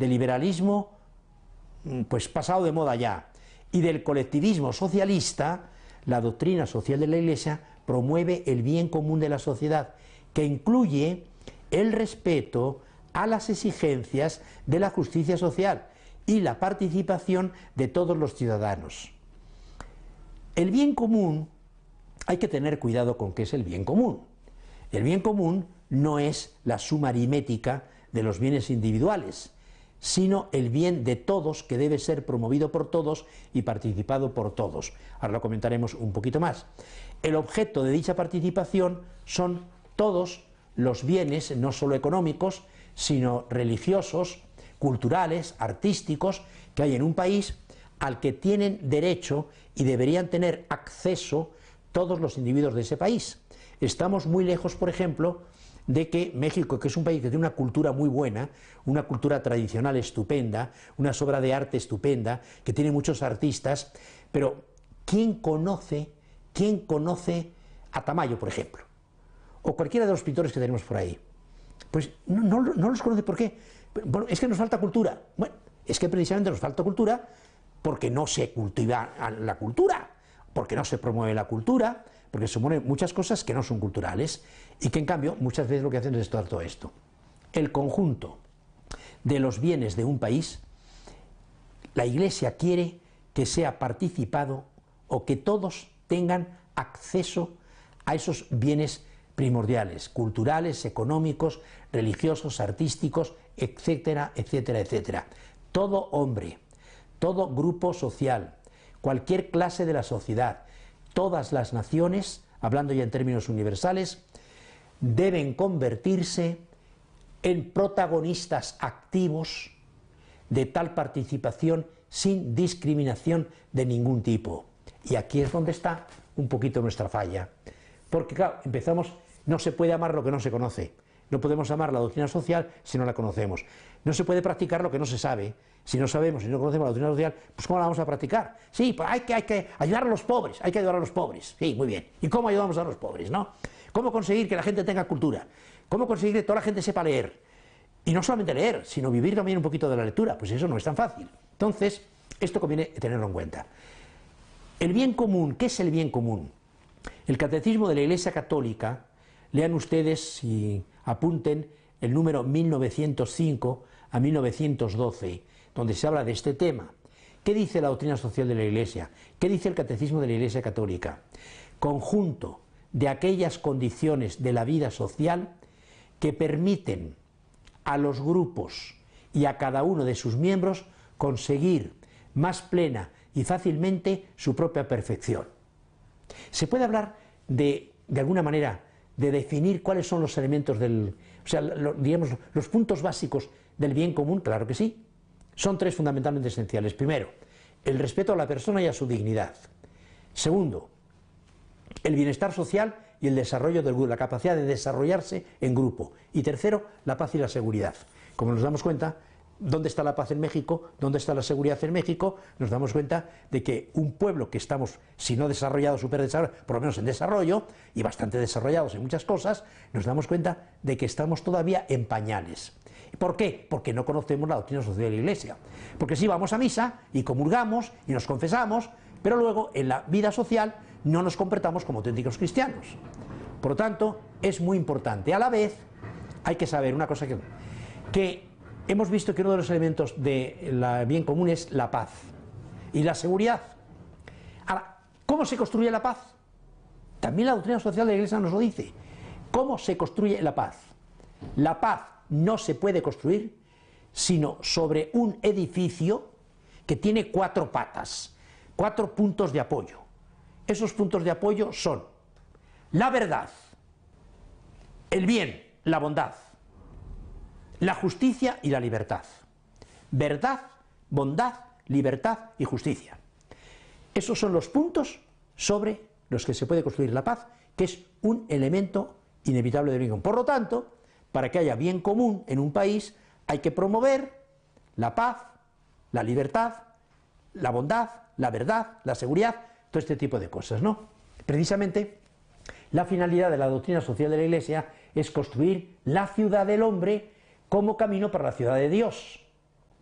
del liberalismo pues pasado de moda ya, y del colectivismo socialista, la doctrina social de la Iglesia promueve el bien común de la sociedad, que incluye el respeto a las exigencias de la justicia social y la participación de todos los ciudadanos. El bien común, hay que tener cuidado con qué es el bien común. El bien común no es la suma aritmética de los bienes individuales, sino el bien de todos, que debe ser promovido por todos y participado por todos. Ahora lo comentaremos un poquito más. El objeto de dicha participación son todos los bienes, no solo económicos, sino religiosos, culturales, artísticos, que hay en un país, al que tienen derecho y deberían tener acceso todos los individuos de ese país. Estamos muy lejos, por ejemplo, de que México, que es un país que tiene una cultura muy buena, una cultura tradicional estupenda, una obra de arte estupenda, que tiene muchos artistas, pero ¿quién conoce a Tamayo, por ejemplo? O cualquiera de los pintores que tenemos por ahí. Pues no los conoce. ¿Por qué? Bueno, es que nos falta cultura. Bueno, es que precisamente nos falta cultura porque no se cultiva la cultura, porque no se promueve la cultura, porque se supone muchas cosas que no son culturales y que en cambio muchas veces lo que hacen es estudiar todo esto. El conjunto de los bienes de un país, la Iglesia quiere que sea participado o que todos tengan acceso a esos bienes primordiales, culturales, económicos, religiosos, artísticos, etcétera, etcétera, etcétera. Todo hombre, todo grupo social, cualquier clase de la sociedad, todas las naciones, hablando ya en términos universales, deben convertirse en protagonistas activos de tal participación sin discriminación de ningún tipo. Y aquí es donde está un poquito nuestra falla. Porque claro, empezamos, no se puede amar lo que no se conoce. No podemos amar la doctrina social si no la conocemos. No se puede practicar lo que no se sabe. Si no sabemos, si no conocemos la doctrina social, pues ¿cómo la vamos a practicar? Sí, pues hay que ayudar a los pobres, hay que ayudar a los pobres. Sí, muy bien. ¿Y cómo ayudamos a los pobres, no? ¿Cómo conseguir que la gente tenga cultura? ¿Cómo conseguir que toda la gente sepa leer? Y no solamente leer, sino vivir también un poquito de la lectura. Pues eso no es tan fácil. Entonces, esto conviene tenerlo en cuenta. El bien común, ¿qué es el bien común? El Catecismo de la Iglesia Católica, lean ustedes y apunten el número 1905 a 1912, donde se habla de este tema. ¿Qué dice la doctrina social de la Iglesia? ¿Qué dice el Catecismo de la Iglesia Católica? Conjunto de aquellas condiciones de la vida social que permiten a los grupos y a cada uno de sus miembros conseguir más plena y fácilmente su propia perfección. Se puede hablar de alguna manera, de definir cuáles son los elementos del, o sea, digamos, los puntos básicos del bien común. Claro que sí. Son tres fundamentalmente esenciales. Primero, el respeto a la persona y a su dignidad. Segundo, el bienestar social y el desarrollo del grupo, la capacidad de desarrollarse en grupo. Y tercero, la paz y la seguridad. Como nos damos cuenta, ¿dónde está la paz en México? ¿Dónde está la seguridad en México? Nos damos cuenta de que un pueblo que estamos, si no desarrollado, súper desarrollado, por lo menos en desarrollo, y bastante desarrollados en muchas cosas, nos damos cuenta de que estamos todavía en pañales. ¿Por qué? Porque no conocemos la doctrina social de la Iglesia. Porque sí vamos a misa y comulgamos y nos confesamos, pero luego en la vida social no nos comportamos como auténticos cristianos. Por lo tanto, es muy importante. A la vez, hay que saber una cosa que hemos visto que uno de los elementos del bien común es la paz y la seguridad. Ahora, ¿cómo se construye la paz? También la doctrina social de la Iglesia nos lo dice. ¿Cómo se construye la paz? La paz no se puede construir sino sobre un edificio que tiene 4 patas, 4 puntos de apoyo. Esos puntos de apoyo son la verdad, el bien, la bondad, la justicia y la libertad. Verdad, bondad, libertad y justicia. Esos son los puntos sobre los que se puede construir la paz, que es un elemento inevitable del bien común. Por lo tanto, para que haya bien común en un país, hay que promover la paz, la libertad, la bondad, la verdad, la seguridad, todo este tipo de cosas, ¿no? Precisamente, la finalidad de la doctrina social de la Iglesia es construir la ciudad del hombre como camino para la ciudad de Dios.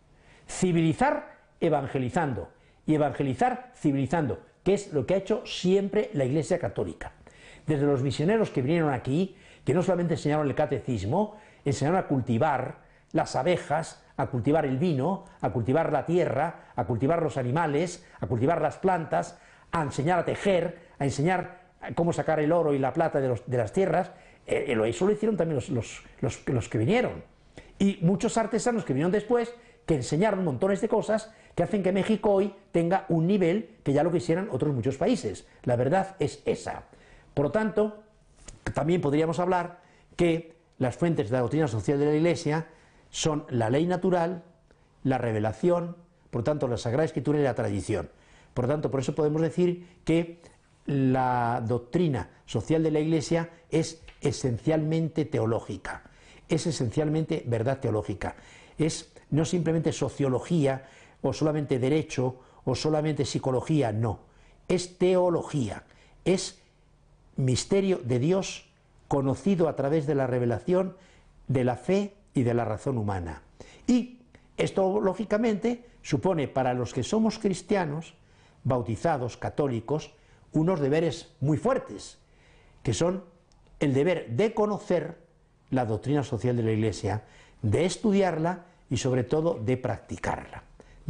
civilizar evangelizando y evangelizar civilizando, que es lo que ha hecho siempre la Iglesia Católica. Desde los misioneros que vinieron aquí, que no solamente enseñaron el catecismo, enseñaron a cultivar las abejas, a cultivar el vino, a cultivar la tierra, a cultivar los animales, a cultivar las plantas, a enseñar a tejer, a enseñar cómo sacar el oro y la plata de las tierras. Eso lo hicieron también los que vinieron. Y muchos artesanos que vinieron después, que enseñaron montones de cosas que hacen que México hoy tenga un nivel que ya lo quisieran otros muchos países. La verdad es esa. Por lo tanto, también podríamos hablar que las fuentes de la doctrina social de la Iglesia son la ley natural, la revelación, por tanto la Sagrada Escritura y la tradición. Por lo tanto, por eso podemos decir que la doctrina social de la Iglesia es esencialmente teológica, es esencialmente verdad teológica, es no simplemente sociología o solamente derecho o solamente psicología, no, es teología, es misterio de Dios conocido a través de la revelación, de la fe y de la razón humana. Y esto, lógicamente, supone para los que somos cristianos, bautizados, católicos, unos deberes muy fuertes, que son el deber de conocer la doctrina social de la Iglesia, de estudiarla y sobre todo de practicarla,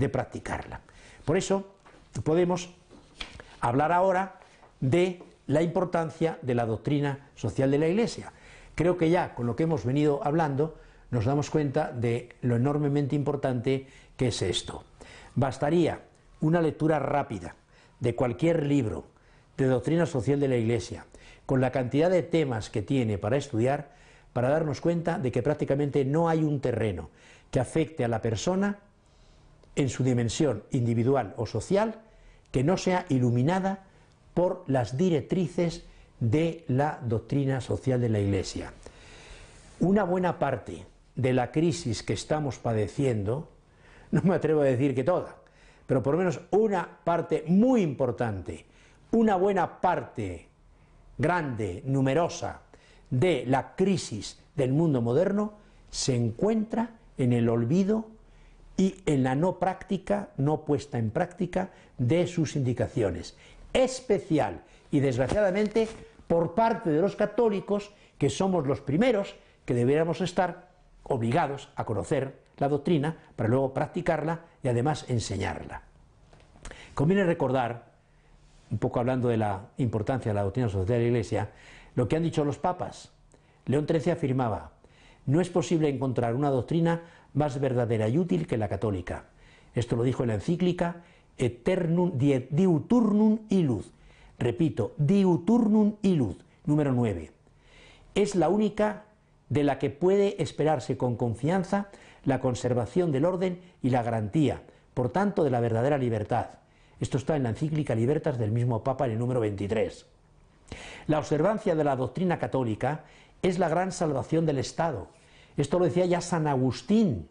Por eso podemos hablar ahora de la importancia de la doctrina social de la Iglesia. Creo que ya con lo que hemos venido hablando nos damos cuenta de lo enormemente importante que es esto. Bastaría una lectura rápida de cualquier libro de doctrina social de la Iglesia, con la cantidad de temas que tiene para estudiar, para darnos cuenta de que prácticamente no hay un terreno que afecte a la persona en su dimensión individual o social que no sea iluminada por las directrices de la doctrina social de la Iglesia. Una buena parte de la crisis que estamos padeciendo, no me atrevo a decir que toda, pero por lo menos una parte muy importante, una buena parte grande, numerosa, de la crisis del mundo moderno se encuentra en el olvido y en la no práctica, no puesta en práctica de sus indicaciones. Especial y desgraciadamente por parte de los católicos, que somos los primeros que deberíamos estar obligados a conocer la doctrina para luego practicarla y además enseñarla. Conviene recordar, un poco hablando de la importancia de la doctrina social de la Iglesia, lo que han dicho los papas. León XIII afirmaba: no es posible encontrar una doctrina más verdadera y útil que la católica. Esto lo dijo en la encíclica Diuturnum Illud. Repito, Diuturnum Illud, número 9. Es la única de la que puede esperarse con confianza la conservación del orden y la garantía, por tanto, de la verdadera libertad. Esto está en la encíclica Libertas del mismo Papa en el número 23. La observancia de la doctrina católica es la gran salvación del Estado. Esto lo decía ya San Agustín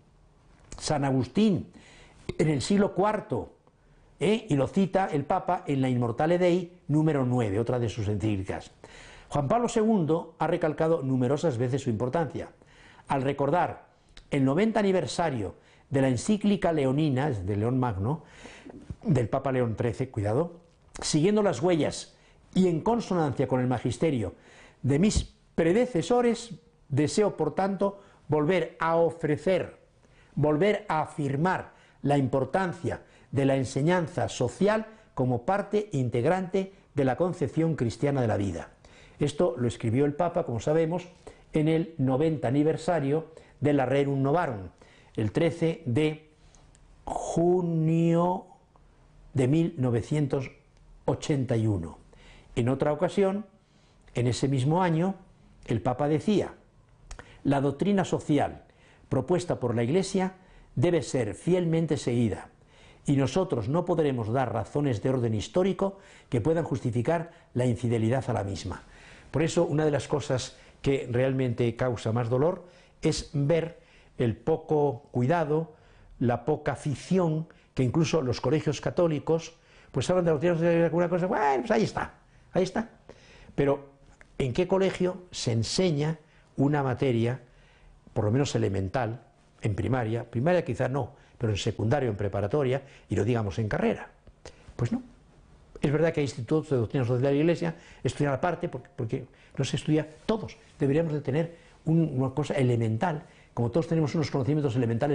en el siglo IV, y lo cita el Papa en la Immortale Dei número 9, otra de sus encíclicas. Juan Pablo II ha recalcado numerosas veces su importancia. Al recordar el 90 aniversario de la encíclica leonina, es de León Magno, del Papa León XIII, cuidado, siguiendo las huellas y en consonancia con el magisterio de mis predecesores, deseo, por tanto, volver a ofrecer, volver a afirmar la importancia de la enseñanza social como parte integrante de la concepción cristiana de la vida. Esto lo escribió el Papa, como sabemos, en el 90 aniversario de la Rerum Novarum, el 13 de junio de 1981. En otra ocasión, en ese mismo año, el Papa decía: la doctrina social propuesta por la Iglesia debe ser fielmente seguida, y nosotros no podremos dar razones de orden histórico que puedan justificar la infidelidad a la misma. Por eso, una de las cosas que realmente causa más dolor es ver el poco cuidado, la poca afición que incluso los colegios católicos pues hablan de la doctrina social de alguna cosa. Bueno, pues ahí está. Pero ¿en qué colegio se enseña una materia, por lo menos elemental, en primaria quizás no, pero en secundaria o en preparatoria, y lo digamos en carrera. Pues no. Es verdad que hay institutos de doctrina social de la Iglesia, estudian aparte, porque no se estudia todos. Deberíamos de tener una cosa elemental, como todos tenemos unos conocimientos elementales